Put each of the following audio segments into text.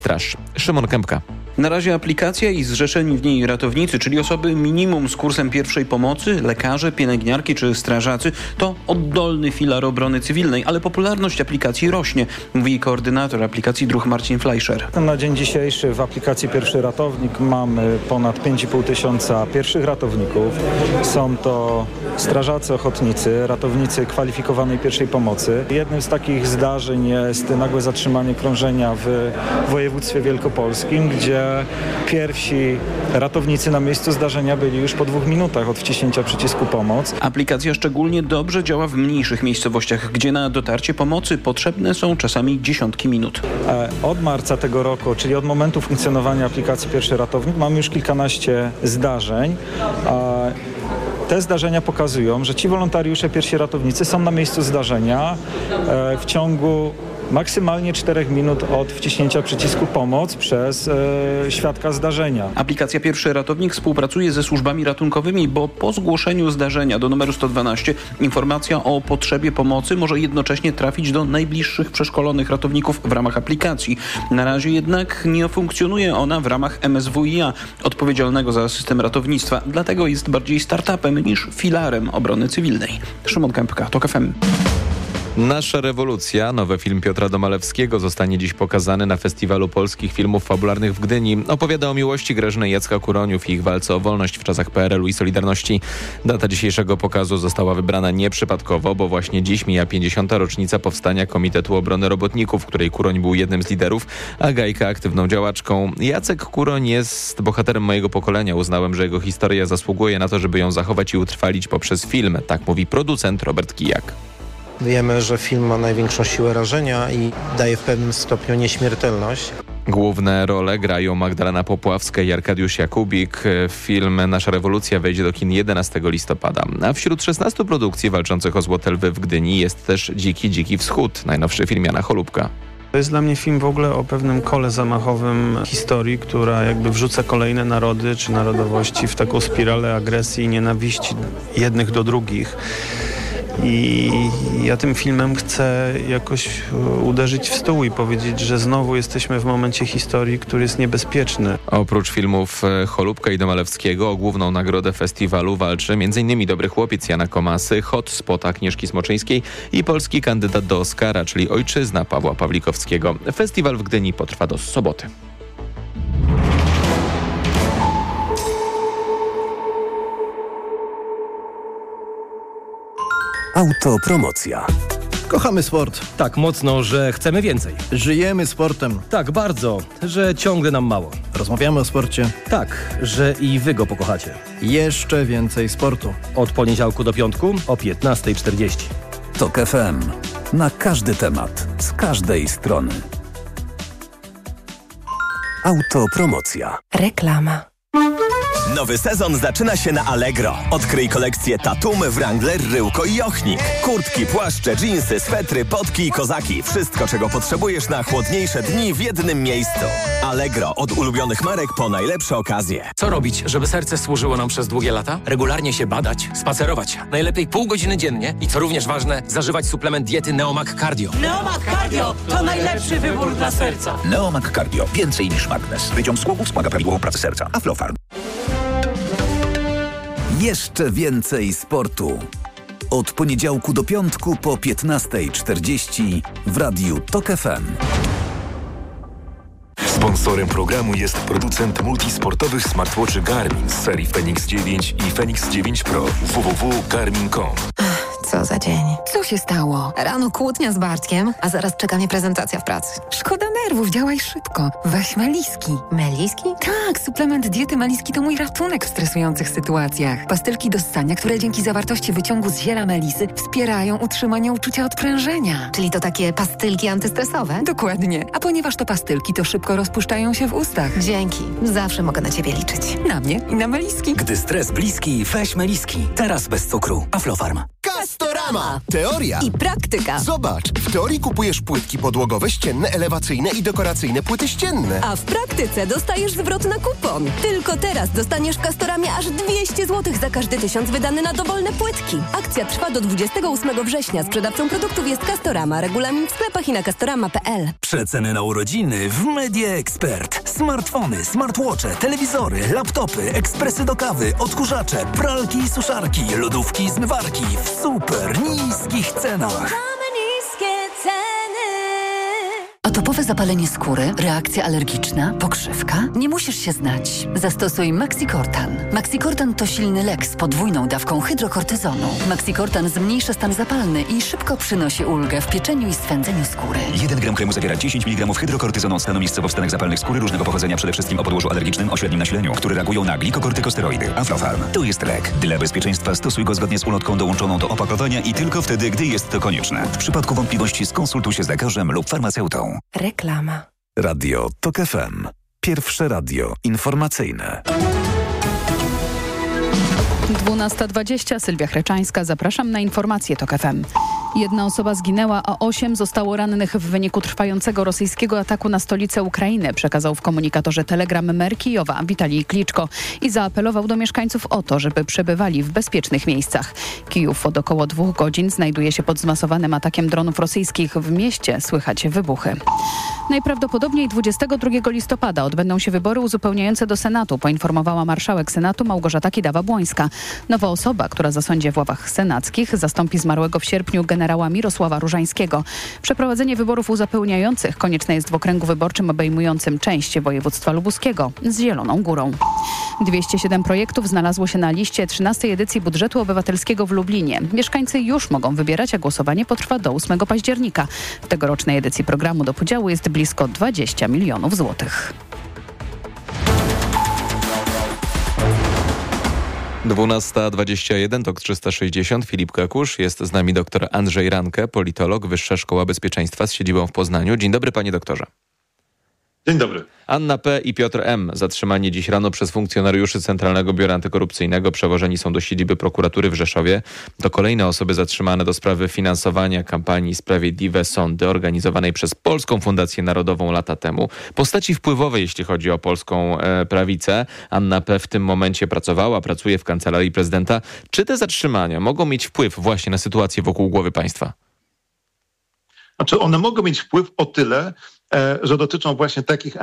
Straż. Szymon Kępka. Na razie aplikacja i zrzeszeni w niej ratownicy, czyli osoby minimum z kursem pierwszej pomocy, lekarze, pielęgniarki czy strażacy, to oddolny filar obrony cywilnej, ale popularność aplikacji rośnie, mówi koordynator aplikacji Druh Marcin Fleischer. Na dzień dzisiejszy w aplikacji Pierwszy Ratownik mamy ponad 5,5 tysiąca pierwszych ratowników. Są to strażacy, ochotnicy, ratownicy kwalifikowanej pierwszej pomocy. Jednym z takich zdarzeń jest nagłe zatrzymanie krążenia w województwie wielkopolskim, gdzie pierwsi ratownicy na miejscu zdarzenia byli już po 2 minutach od wciśnięcia przycisku pomoc. Aplikacja szczególnie dobrze działa w mniejszych miejscowościach, gdzie na dotarcie pomocy potrzebne są czasami dziesiątki minut. Od marca tego roku, czyli od momentu funkcjonowania aplikacji Pierwszy Ratownik, mamy już kilkanaście zdarzeń. Te zdarzenia pokazują, że ci wolontariusze, pierwsi ratownicy są na miejscu zdarzenia w ciągu maksymalnie 4 minut od wciśnięcia przycisku pomoc przez świadka zdarzenia. Aplikacja Pierwszy Ratownik współpracuje ze służbami ratunkowymi, bo po zgłoszeniu zdarzenia do numeru 112 informacja o potrzebie pomocy może jednocześnie trafić do najbliższych przeszkolonych ratowników w ramach aplikacji. Na razie jednak nie funkcjonuje ona w ramach MSWiA, odpowiedzialnego za system ratownictwa. Dlatego jest bardziej startupem niż filarem obrony cywilnej. Szymon Kępka, TOK FM. Nasza rewolucja, nowy film Piotra Domalewskiego, zostanie dziś pokazany na Festiwalu Polskich Filmów Fabularnych w Gdyni. Opowiada o miłości Grażyny i Jacka Kuroniów i ich walce o wolność w czasach PRL-u i Solidarności. Data dzisiejszego pokazu została wybrana nieprzypadkowo, bo właśnie dziś mija 50. rocznica powstania Komitetu Obrony Robotników, w której Kuroń był jednym z liderów, a Gajka aktywną działaczką. Jacek Kuroń jest bohaterem mojego pokolenia. Uznałem, że jego historia zasługuje na to, żeby ją zachować i utrwalić poprzez film. Tak mówi producent Robert Kijak. Wiemy, że film ma największą siłę rażenia i daje w pewnym stopniu nieśmiertelność. Główne role grają Magdalena Popławska i Arkadiusz Jakubik. Film Nasza rewolucja wejdzie do kin 11 listopada. A wśród 16 produkcji walczących o Złote Lwy w Gdyni jest też Dziki Wschód, najnowszy film Jana Cholubka. To jest dla mnie film w ogóle o pewnym kole zamachowym historii, która jakby wrzuca kolejne narody czy narodowości w taką spiralę agresji i nienawiści jednych do drugich. I ja tym filmem chcę jakoś uderzyć w stół i powiedzieć, że znowu jesteśmy w momencie historii, który jest niebezpieczny. Oprócz filmów Cholubka i Domalewskiego o główną nagrodę festiwalu walczy m.in. Dobry chłopiec Jana Komasy, Hot Spot Agnieszki Smoczyńskiej i polski kandydat do Oscara, czyli Ojczyzna Pawła Pawlikowskiego. Festiwal w Gdyni potrwa do soboty. Autopromocja. Kochamy sport. Tak mocno, że chcemy więcej. Żyjemy sportem. Tak bardzo, że ciągle nam mało. Rozmawiamy o sporcie. Tak, że i wy go pokochacie. Jeszcze więcej sportu. Od poniedziałku do piątku o 15:40. TOK FM. Na każdy temat, z każdej strony. Autopromocja. Reklama. Nowy sezon zaczyna się na Allegro. Odkryj kolekcję Tatum, Wrangler, Ryłko i Ochnik. Kurtki, płaszcze, dżinsy, swetry, potki i kozaki. Wszystko, czego potrzebujesz na chłodniejsze dni w jednym miejscu. Allegro. Od ulubionych marek po najlepsze okazje. Co robić, żeby serce służyło nam przez długie lata? Regularnie się badać, spacerować. Najlepiej pół godziny dziennie i co również ważne, zażywać suplement diety Neomag Cardio. Neomag Cardio to najlepszy wybór dla serca. Neomag Cardio. Więcej niż magnes. Wyciąg z głowów wspomaga prawidłową pracę serca. Aflofarm. Jeszcze więcej sportu. Od poniedziałku do piątku po 15:40 w Radiu TOK FM. Sponsorem programu jest producent multisportowych smartwatchy Garmin z serii Fenix 9 i Fenix 9 Pro. www.garmin.com. Co za dzień. Co się stało? Rano kłótnia z Bartkiem, a zaraz czeka mnie prezentacja w pracy. Szkoda nerwów, działaj szybko. Weź Meliski. Meliski? Tak, suplement diety Meliski to mój ratunek w stresujących sytuacjach. Pastylki do ssania, które dzięki zawartości wyciągu z ziela melisy wspierają utrzymanie uczucia odprężenia. Czyli to takie pastylki antystresowe? Dokładnie. A ponieważ to pastylki, to szybko rozpuszczają się w ustach. Dzięki. Zawsze mogę na ciebie liczyć. Na mnie i na Meliski. Gdy stres bliski, weź Meliski. Teraz bez cukru. Aflofarm. Castorama. Teoria i praktyka. Zobacz, w teorii kupujesz płytki podłogowe, ścienne, elewacyjne i dekoracyjne płyty ścienne. A w praktyce dostajesz zwrot na kupon. Tylko teraz dostaniesz w Castoramie aż 200 zł za każdy 1000 wydany na dowolne płytki. Akcja trwa do 28 września. Sprzedawcą produktów jest Castorama. Regulamin w sklepach i na castorama.pl. Przeceny na urodziny w Media Expert. Smartfony, smartwatche, telewizory, laptopy, ekspresy do kawy, odkurzacze, pralki i suszarki, lodówki i zmywarki w super niskich cenach. Atopowe zapalenie skóry, reakcja alergiczna, pokrzywka? Nie musisz się znać. Zastosuj Maxicortan. Maxicortan to silny lek z podwójną dawką hydrokortyzonu. Maxicortan zmniejsza stan zapalny i szybko przynosi ulgę w pieczeniu i swędzeniu skóry. 1 gram kremu zawiera 10 mg hydrokortyzonu od stanu miejscowo w stanach zapalnych skóry różnego pochodzenia, przede wszystkim o podłożu alergicznym o średnim nasileniu, które reagują na glikokortykosteroidy. Aflofarm. To jest lek. Dla bezpieczeństwa stosuj go zgodnie z ulotką dołączoną do opakowania i tylko wtedy, gdy jest to konieczne. W przypadku wątpliwości skonsultuj się z lekarzem lub farmaceutą. Reklama. Radio TOK FM. Pierwsze radio informacyjne. 12:20. Sylwia Chreczańska. Zapraszam na informacje TOK FM. 1 osoba zginęła, a 8 zostało rannych w wyniku trwającego rosyjskiego ataku na stolicę Ukrainy, przekazał w komunikatorze Telegram mer Kijowa Witalij Kliczko i zaapelował do mieszkańców o to, żeby przebywali w bezpiecznych miejscach. Kijów od około 2 godzin znajduje się pod zmasowanym atakiem dronów rosyjskich. W mieście słychać wybuchy. Najprawdopodobniej 22 listopada odbędą się wybory uzupełniające do Senatu, poinformowała marszałek Senatu Małgorzata Kidawa-Błońska. Nowa osoba, która zasądzie w ławach senackich, zastąpi zmarłego w sierpniu generała Mirosława Różańskiego. Przeprowadzenie wyborów uzupełniających konieczne jest w okręgu wyborczym obejmującym część województwa lubuskiego z Zieloną Górą. 207 projektów znalazło się na liście 13. edycji budżetu obywatelskiego w Lublinie. Mieszkańcy już mogą wybierać, a głosowanie potrwa do 8 października. W tegorocznej edycji programu do podziału jest blisko 20 milionów złotych. 12:21, TOK 360. Filip Kakusz. Jest z nami dr Andrzej Ranke, politolog, Wyższa Szkoła Bezpieczeństwa z siedzibą w Poznaniu. Dzień dobry, panie doktorze. Dzień dobry. Anna P. i Piotr M. zatrzymani dziś rano przez funkcjonariuszy Centralnego Biura Antykorupcyjnego przewożeni są do siedziby prokuratury w Rzeszowie. To kolejne osoby zatrzymane do sprawy finansowania kampanii Sprawiedliwe Sądy organizowanej przez Polską Fundację Narodową lata temu. Postaci wpływowe, jeśli chodzi o polską prawicę. Anna P. w tym momencie pracuje w Kancelarii Prezydenta. Czy te zatrzymania mogą mieć wpływ właśnie na sytuację wokół głowy państwa? Znaczy one mogą mieć wpływ o tyle, że dotyczą właśnie takich,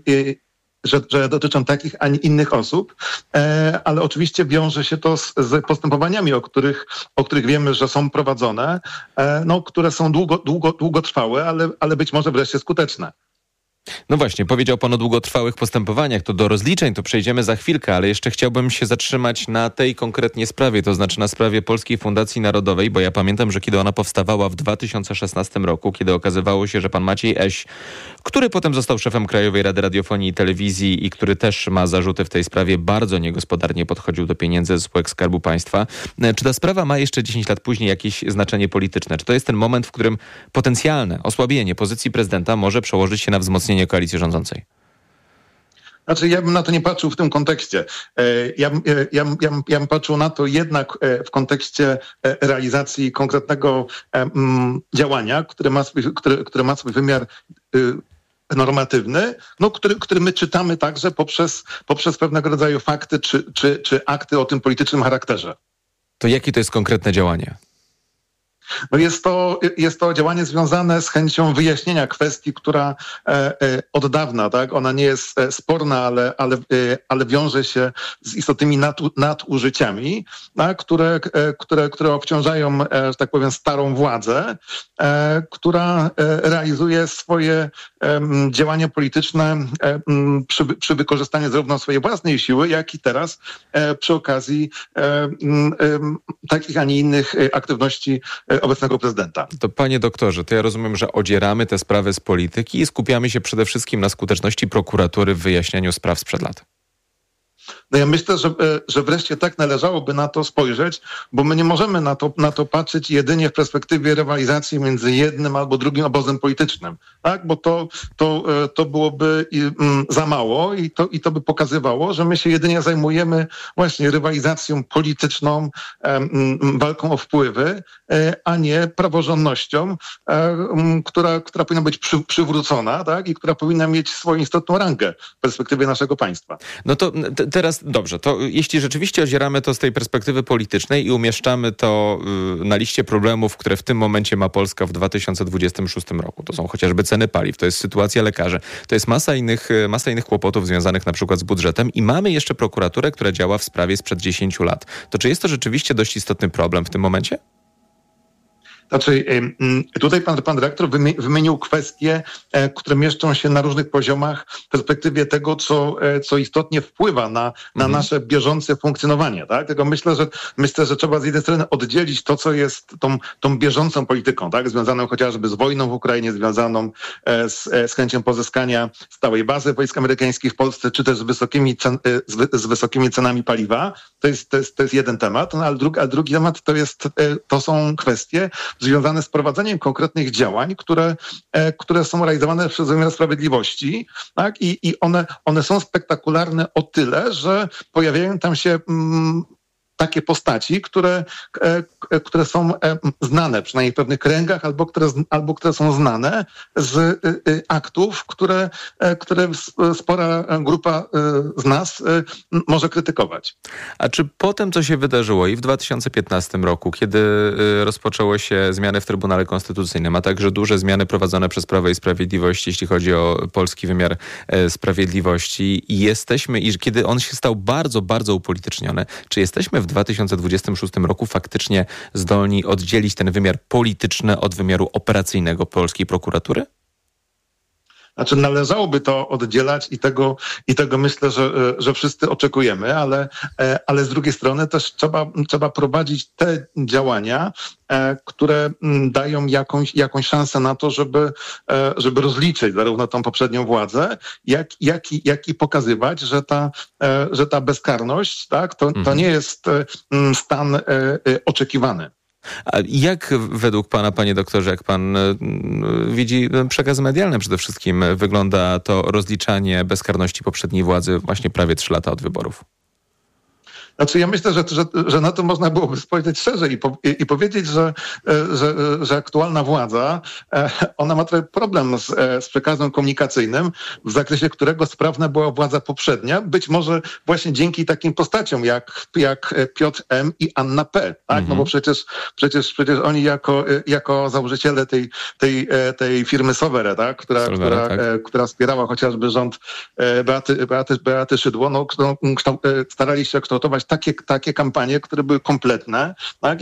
że dotyczą takich, a nie innych osób, ale oczywiście wiąże się to z postępowaniami, o których wiemy, że są prowadzone, które są długotrwałe, ale być może wreszcie skuteczne. No właśnie, powiedział pan o długotrwałych postępowaniach, to do rozliczeń to przejdziemy za chwilkę, ale jeszcze chciałbym się zatrzymać na tej konkretnie sprawie, to znaczy na sprawie Polskiej Fundacji Narodowej, bo ja pamiętam, że kiedy ona powstawała w 2016 roku, kiedy okazywało się, że pan Maciej Eś, który potem został szefem Krajowej Rady Radiofonii i Telewizji i który też ma zarzuty w tej sprawie, bardzo niegospodarnie podchodził do pieniędzy z spółek Skarbu Państwa. Czy ta sprawa ma jeszcze 10 lat później jakieś znaczenie polityczne? Czy to jest ten moment, w którym potencjalne osłabienie pozycji prezydenta może przełożyć się na wzmocnienie koalicji rządzącej? Znaczy, ja bym na to nie patrzył w tym kontekście. Ja bym patrzył na to jednak w kontekście realizacji konkretnego działania, które ma swój wymiar normatywny, który my czytamy także poprzez pewnego rodzaju fakty czy akty o tym politycznym charakterze. To jakie to jest konkretne działanie? No jest to działanie związane z chęcią wyjaśnienia kwestii, która od dawna, tak, ona nie jest sporna, ale wiąże się z istotnymi nadużyciami, tak, które obciążają, że tak powiem, starą władzę, która realizuje swoje działania polityczne przy wykorzystaniu zarówno swojej własnej siły, jak i teraz przy okazji takich, a nie innych aktywności obecnego prezydenta. To panie doktorze, to ja rozumiem, że odzieramy tę sprawę z polityki i skupiamy się przede wszystkim na skuteczności prokuratury w wyjaśnianiu spraw sprzed lat. No ja myślę, że wreszcie tak należałoby na to spojrzeć, bo my nie możemy na to patrzeć jedynie w perspektywie rywalizacji między jednym albo drugim obozem politycznym, tak? Bo to byłoby za mało i to by pokazywało, że my się jedynie zajmujemy właśnie rywalizacją polityczną, walką o wpływy, a nie praworządnością, która powinna być przywrócona, tak? I która powinna mieć swoją istotną rangę w perspektywie naszego państwa. No to teraz dobrze, to jeśli rzeczywiście ozieramy to z tej perspektywy politycznej i umieszczamy to na liście problemów, które w tym momencie ma Polska w 2026 roku, to są chociażby ceny paliw, to jest sytuacja lekarzy, to jest masa innych kłopotów związanych na przykład z budżetem i mamy jeszcze prokuraturę, która działa w sprawie sprzed 10 lat. To czy jest to rzeczywiście dość istotny problem w tym momencie? Znaczy, tutaj pan dyrektor wymienił kwestie, które mieszczą się na różnych poziomach w perspektywie tego, co istotnie wpływa na nasze bieżące funkcjonowanie. Tak? Tylko myślę, że trzeba z jednej strony oddzielić to, co jest tą bieżącą polityką, tak? Związaną chociażby z wojną w Ukrainie, związaną z chęcią pozyskania stałej bazy wojsk amerykańskich w Polsce, czy też z wysokimi cenami paliwa. To jest jeden temat, no, ale drugi temat to są kwestie związane z prowadzeniem konkretnych działań, które są realizowane przez wymiar sprawiedliwości, tak? I one są spektakularne o tyle, że pojawiają tam się takie postaci, które są znane, przynajmniej w pewnych kręgach, albo które są znane z aktów, które spora grupa z nas może krytykować. A czy po tym, co się wydarzyło i w 2015 roku, kiedy rozpoczęły się zmiany w Trybunale Konstytucyjnym, a także duże zmiany prowadzone przez Prawo i Sprawiedliwość, jeśli chodzi o polski wymiar sprawiedliwości, i kiedy on się stał bardzo, bardzo upolityczniony, czy jesteśmy w 2026 roku faktycznie zdolni oddzielić ten wymiar polityczny od wymiaru operacyjnego polskiej prokuratury? Znaczy należałoby to oddzielać i tego myślę, że wszyscy oczekujemy, ale z drugiej strony też trzeba prowadzić te działania, które dają jakąś szansę na to, żeby rozliczyć zarówno tą poprzednią władzę, jak i pokazywać, że ta bezkarność, tak, to nie jest stan oczekiwany. A jak według pana, panie doktorze, jak pan widzi przekaz medialny przede wszystkim, wygląda to rozliczanie bezkarności poprzedniej władzy właśnie prawie 3 lata od wyborów? Znaczy ja myślę, że na to można byłoby spojrzeć szerzej i powiedzieć, że aktualna władza, ona ma trochę problem z przekazem komunikacyjnym, w zakresie którego sprawna była władza poprzednia, być może właśnie dzięki takim postaciom jak Piotr M. i Anna P. Tak? No bo przecież oni jako założyciele tej firmy Sowere, tak? która wspierała chociażby rząd Beaty Szydło, starali się kształtować takie kampanie, które były kompletne, tak?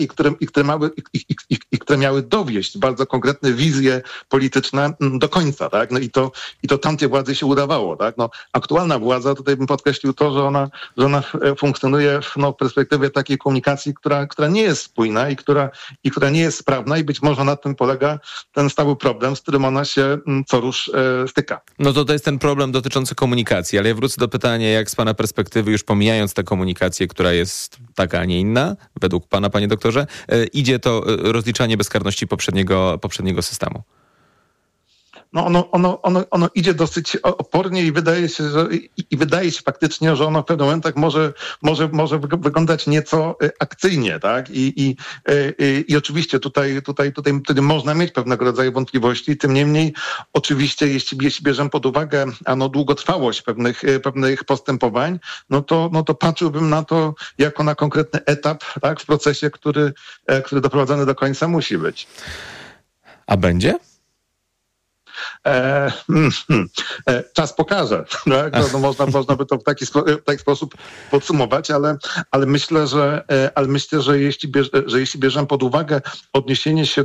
I które miały dowieść bardzo konkretne wizje polityczne do końca. Tak? No i to tamtej władzy się udawało. Tak? No, aktualna władza, tutaj bym podkreślił to, że ona funkcjonuje w perspektywie takiej komunikacji, która nie jest spójna i która nie jest sprawna i być może na tym polega ten stały problem, z którym ona się co rusz styka. No to jest ten problem dotyczący komunikacji, ale ja wrócę do pytania, jak z pana perspektywy, już pomijając tę komunikację, która jest taka, a nie inna, według pana, panie doktorze, idzie to rozliczanie bezkarności poprzedniego systemu? No ono idzie dosyć opornie i wydaje się faktycznie, że ono w pewnych momentach może wyglądać nieco akcyjnie, tak? I oczywiście tutaj można mieć pewnego rodzaju wątpliwości, tym niemniej oczywiście jeśli bierzemy pod uwagę długotrwałość pewnych postępowań, no to patrzyłbym na to jako na konkretny etap, tak? W procesie, który doprowadzony do końca musi być. A będzie? Czas pokaże. Tak? No, można by to w taki sposób podsumować, ale myślę, że jeśli bierzemy pod uwagę odniesienie się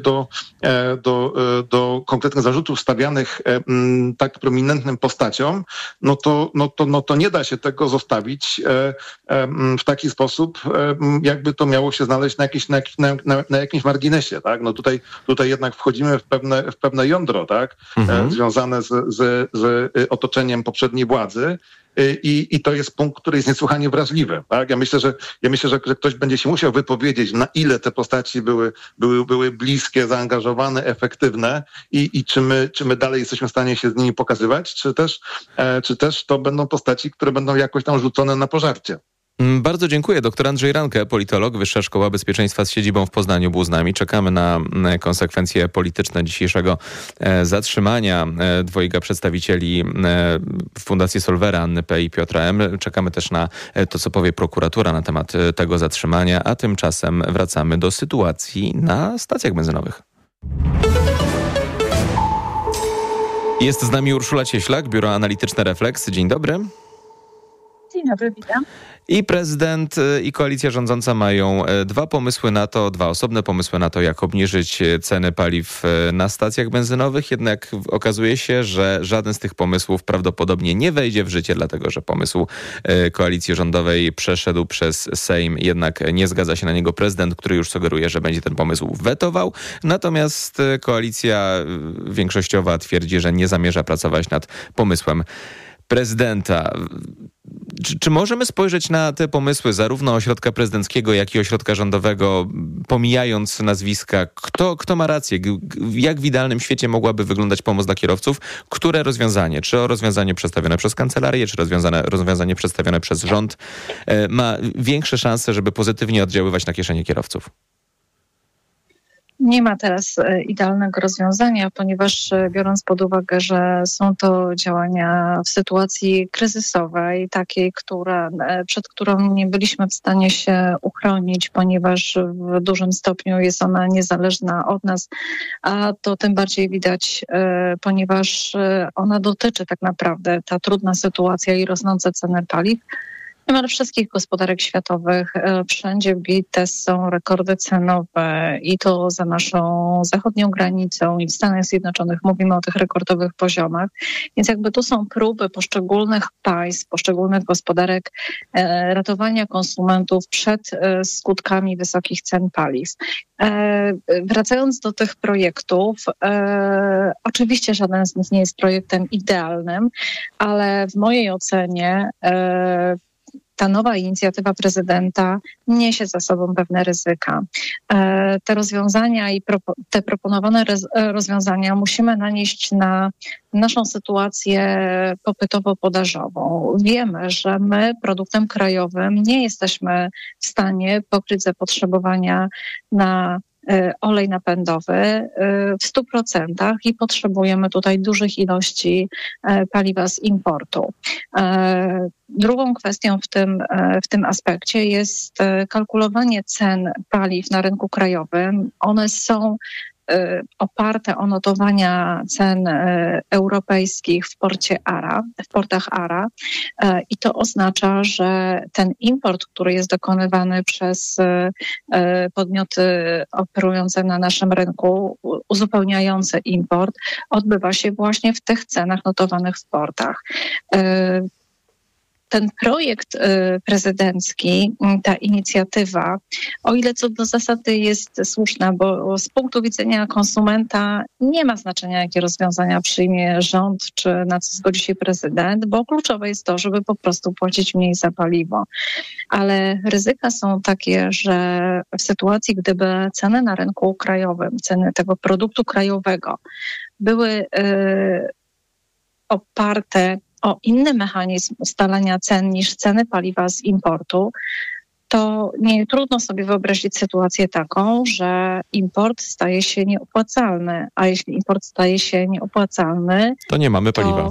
do konkretnych zarzutów stawianych tak prominentnym postaciom, no to nie da się tego zostawić w taki sposób, jakby to miało się znaleźć na jakimś marginesie. Tak? No tutaj jednak wchodzimy w pewne jądro, tak? związane z otoczeniem poprzedniej władzy. I to jest punkt, który jest niesłychanie wrażliwy. Tak? Ja myślę, że ktoś będzie się musiał wypowiedzieć, na ile te postaci były bliskie, zaangażowane, efektywne i czy my dalej jesteśmy w stanie się z nimi pokazywać, czy też to będą postaci, które będą jakoś tam rzucone na pożarcie. Bardzo dziękuję. Dr Andrzej Ranke, politolog, Wyższa Szkoła Bezpieczeństwa z siedzibą w Poznaniu, był z nami. Czekamy na konsekwencje polityczne dzisiejszego zatrzymania dwojga przedstawicieli Fundacji Solvera, Anny P. i Piotra M. Czekamy też na to, co powie prokuratura na temat tego zatrzymania, a tymczasem wracamy do sytuacji na stacjach benzynowych. Jest z nami Urszula Cieślak, Biuro Analityczne Refleks. Dzień dobry. Dzień dobry, witam. I prezydent i koalicja rządząca mają dwa osobne pomysły na to, jak obniżyć ceny paliw na stacjach benzynowych. Jednak okazuje się, że żaden z tych pomysłów prawdopodobnie nie wejdzie w życie, dlatego że pomysł koalicji rządowej przeszedł przez Sejm. Jednak nie zgadza się na niego prezydent, który już sugeruje, że będzie ten pomysł wetował. Natomiast koalicja większościowa twierdzi, że nie zamierza pracować nad pomysłem prezydenta. Czy możemy spojrzeć na te pomysły zarówno ośrodka prezydenckiego, jak i ośrodka rządowego, pomijając nazwiska? Kto ma rację? Jak w idealnym świecie mogłaby wyglądać pomoc dla kierowców? Które rozwiązanie? Czy rozwiązanie przedstawione przez kancelarię, czy rozwiązanie przedstawione przez rząd ma większe szanse, żeby pozytywnie oddziaływać na kieszenie kierowców? Nie ma teraz idealnego rozwiązania, ponieważ biorąc pod uwagę, że są to działania w sytuacji kryzysowej, takiej, przed którą nie byliśmy w stanie się uchronić, ponieważ w dużym stopniu jest ona niezależna od nas, a to tym bardziej widać, ponieważ ona dotyczy tak naprawdę, ta trudna sytuacja i rosnące ceny paliw, niemal wszystkich gospodarek światowych. Wszędzie wbite są rekordy cenowe i to za naszą zachodnią granicą i w Stanach Zjednoczonych mówimy o tych rekordowych poziomach. Więc jakby tu są próby poszczególnych państw, poszczególnych gospodarek ratowania konsumentów przed skutkami wysokich cen paliw. Wracając do tych projektów, oczywiście żaden z nich nie jest projektem idealnym, ale w mojej ocenie ta nowa inicjatywa prezydenta niesie za sobą pewne ryzyka. Te rozwiązania i te proponowane rozwiązania musimy nanieść na naszą sytuację popytowo-podażową. Wiemy, że my produktem krajowym nie jesteśmy w stanie pokryć zapotrzebowania na olej napędowy w 100% i potrzebujemy tutaj dużych ilości paliwa z importu. Drugą kwestią w tym aspekcie jest kalkulowanie cen paliw na rynku krajowym. One są oparte o notowania cen europejskich w portach ARA i to oznacza, że ten import, który jest dokonywany przez podmioty operujące na naszym rynku, uzupełniające import, odbywa się właśnie w tych cenach notowanych w portach. Ten projekt prezydencki, ta inicjatywa, o ile co do zasady jest słuszna, bo z punktu widzenia konsumenta nie ma znaczenia, jakie rozwiązania przyjmie rząd, czy na co zgodzi się prezydent, bo kluczowe jest to, żeby po prostu płacić mniej za paliwo. Ale ryzyka są takie, że w sytuacji, gdyby ceny na rynku krajowym, ceny tego produktu krajowego były oparte o inny mechanizm ustalania cen niż ceny paliwa z importu, to nie trudno sobie wyobrazić sytuację taką, że import staje się nieopłacalny, a jeśli import staje się nieopłacalny, to nie mamy paliwa.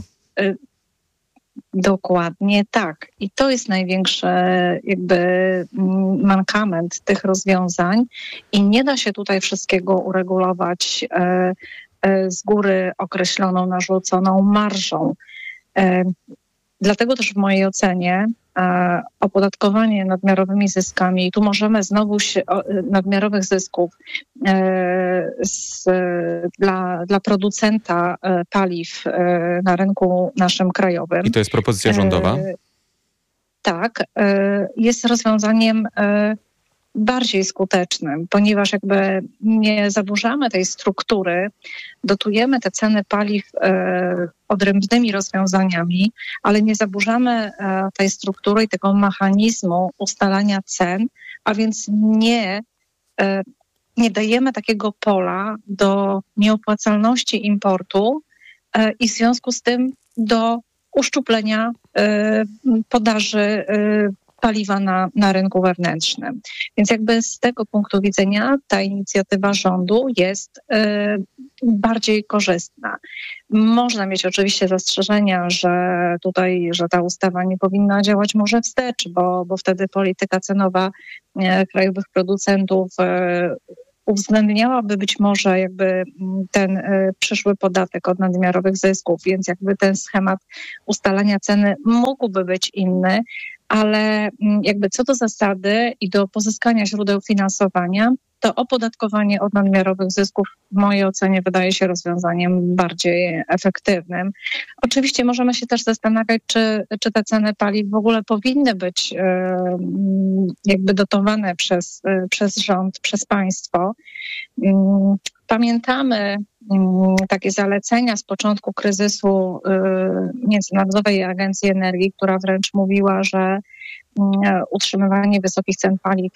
Dokładnie tak. I to jest największy jakby mankament tych rozwiązań i nie da się tutaj wszystkiego uregulować z góry określoną, narzuconą marżą. Dlatego też w mojej ocenie opodatkowanie nadmiarowymi zyskami, tu możemy znowu nadmiarowych zysków dla producenta paliw na rynku naszym krajowym. I to jest propozycja rządowa? Tak, jest rozwiązaniem bardziej skutecznym, ponieważ jakby nie zaburzamy tej struktury, dotujemy te ceny paliw odrębnymi rozwiązaniami, ale nie zaburzamy tej struktury i tego mechanizmu ustalania cen, a więc nie dajemy takiego pola do nieopłacalności importu i w związku z tym do uszczuplenia podaży paliwa na rynku wewnętrznym. Więc jakby z tego punktu widzenia ta inicjatywa rządu jest bardziej korzystna. Można mieć oczywiście zastrzeżenia, że ta ustawa nie powinna działać może wstecz, bo wtedy polityka cenowa krajowych producentów uwzględniałaby być może jakby ten przyszły podatek od nadmiarowych zysków, więc jakby ten schemat ustalania ceny mógłby być inny, ale jakby co do zasady i do pozyskania źródeł finansowania, to opodatkowanie od nadmiarowych zysków w mojej ocenie wydaje się rozwiązaniem bardziej efektywnym. Oczywiście możemy się też zastanawiać, czy te ceny paliw w ogóle powinny być jakby dotowane przez rząd, przez państwo. Pamiętamy takie zalecenia z początku kryzysu Międzynarodowej Agencji Energii, która wręcz mówiła, że utrzymywanie wysokich cen paliw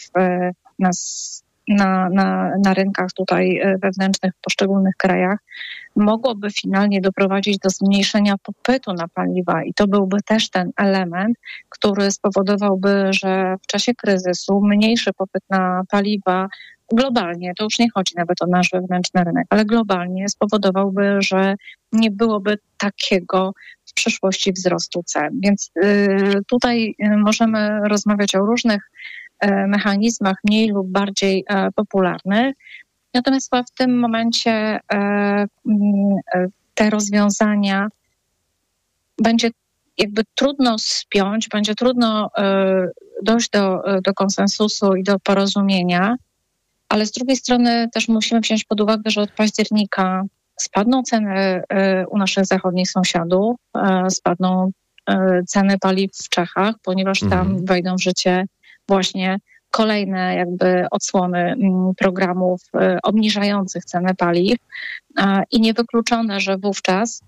na rynkach tutaj wewnętrznych w poszczególnych krajach mogłoby finalnie doprowadzić do zmniejszenia popytu na paliwa i to byłby też ten element, który spowodowałby, że w czasie kryzysu mniejszy popyt na paliwa globalnie, to już nie chodzi nawet o nasz wewnętrzny rynek, ale globalnie spowodowałby, że nie byłoby takiego w przyszłości wzrostu cen. Więc tutaj możemy rozmawiać o różnych mechanizmach mniej lub bardziej popularnych. Natomiast w tym momencie te rozwiązania będzie jakby trudno spiąć, będzie trudno dojść do konsensusu i do porozumienia, ale z drugiej strony też musimy wziąć pod uwagę, że od października spadną ceny u naszych zachodnich sąsiadów, spadną ceny paliw w Czechach, ponieważ tam wejdą w życie właśnie kolejne jakby odsłony programów obniżających cenę paliw i niewykluczone, że wówczas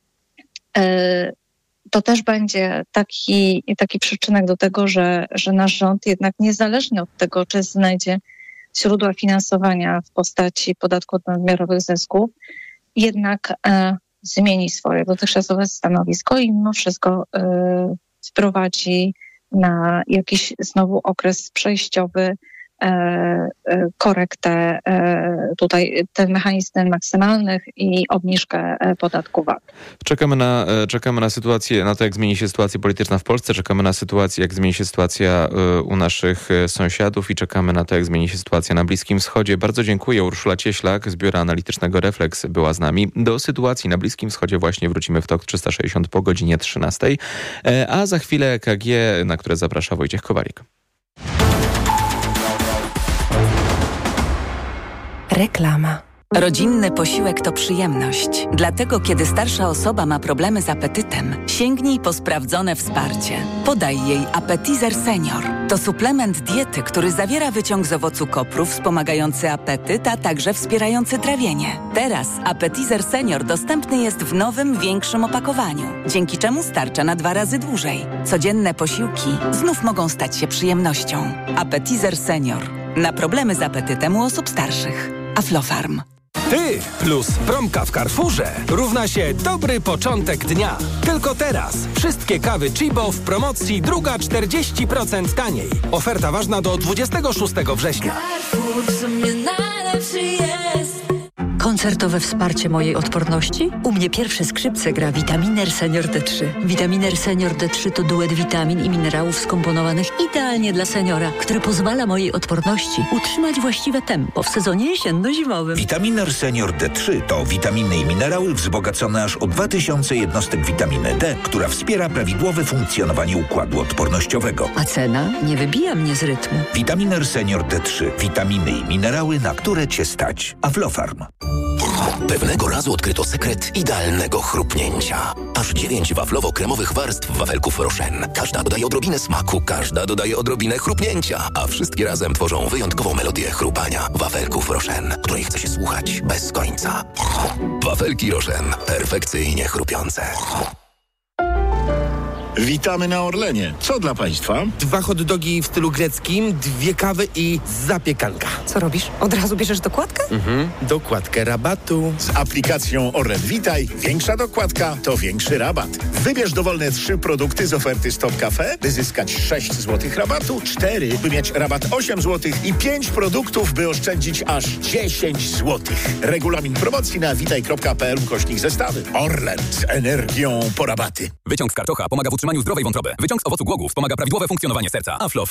to też będzie taki przyczynek do tego, że nasz rząd jednak niezależnie od tego, czy znajdzie źródła finansowania w postaci podatku od nadmiarowych zysków, jednak zmieni swoje dotychczasowe stanowisko i mimo wszystko wprowadzi na jakiś znowu okres przejściowy korektę tutaj ten mechanizm maksymalnych i obniżkę podatku VAT. Czekamy na sytuację, na to, jak zmieni się sytuacja polityczna w Polsce, czekamy na sytuację, jak zmieni się sytuacja u naszych sąsiadów i czekamy na to, jak zmieni się sytuacja na Bliskim Wschodzie. Bardzo dziękuję. Urszula Cieślak z Biura Analitycznego Refleks była z nami. Do sytuacji na Bliskim Wschodzie właśnie wrócimy w TOK 360 po godzinie 13, a za chwilę EKG, na które zaprasza Wojciech Kowalik. Reklama. Rodzinny posiłek to przyjemność. Dlatego, kiedy starsza osoba ma problemy z apetytem, sięgnij po sprawdzone wsparcie. Podaj jej Appetizer Senior. To suplement diety, który zawiera wyciąg z owocu kopru wspomagający apetyt, a także wspierający trawienie. Teraz Appetizer Senior dostępny jest w nowym, większym opakowaniu, dzięki czemu starcza na 2 razy dłużej. Codzienne posiłki znów mogą stać się przyjemnością. Appetizer Senior. Na problemy z apetytem u osób starszych. Aflofarm. Ty plus promka w Carrefourze równa się dobry początek dnia. Tylko teraz wszystkie kawy Chibo w promocji, druga 40% taniej. Oferta ważna do 26 września. Carrefour w sumie najlepszy jest. Koncertowe wsparcie mojej odporności? U mnie pierwsze skrzypce gra Vitaminer Senior D3. Vitaminer Senior D3 to duet witamin i minerałów skomponowanych idealnie dla seniora, który pozwala mojej odporności utrzymać właściwe tempo w sezonie jesienno-zimowym. Vitaminer Senior D3 to witaminy i minerały wzbogacone aż o 2000 jednostek witaminy D, która wspiera prawidłowe funkcjonowanie układu odpornościowego. A cena nie wybija mnie z rytmu. Vitaminer Senior D3. Witaminy i minerały, na które Cię stać. Aflofarm. Pewnego razu odkryto sekret idealnego chrupnięcia. Aż 9 waflowo-kremowych warstw wafelków Rochen. Każda dodaje odrobinę smaku, każda dodaje odrobinę chrupnięcia, a wszystkie razem tworzą wyjątkową melodię chrupania wafelków Rochen, której chce się słuchać bez końca. Wafelki Rochen. Perfekcyjnie chrupiące. Witamy na Orlenie. Co dla Państwa? 2 hot dogi w stylu greckim, 2 kawy i zapiekanka. Co robisz? Od razu bierzesz dokładkę? Dokładkę rabatu. Z aplikacją Orlen Witaj większa dokładka to większy rabat. Wybierz dowolne 3 produkty z oferty Stop Cafe, by zyskać 6 zł rabatu, 4, by mieć rabat 8 zł i 5 produktów, by oszczędzić aż 10 zł. Regulamin promocji na witaj.pl/zestawy. Orlen z energią po rabaty. Wyciąg z karczocha pomaga w utrzymaniu zdrowej wątroby. Wyciąg z owocu głogów pomaga prawidłowe funkcjonowanie serca. Aflofarm.